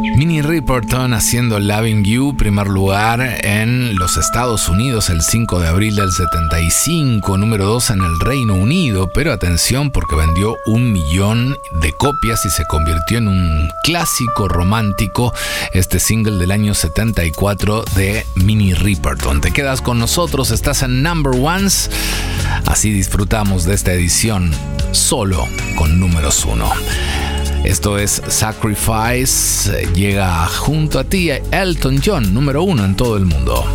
Minnie Riperton haciendo Loving You, primer lugar en los Estados Unidos el 5 de abril del 75, número 2 en el Reino Unido, pero atención porque vendió 1 millón de copias y se convirtió en un clásico romántico, este single del año 74 de Minnie Riperton. Te quedas con nosotros, estás en Number Ones, así disfrutamos de esta edición solo con números 1. Esto es Sacrifice, llega junto a ti Elton John, número 1 en todo el mundo.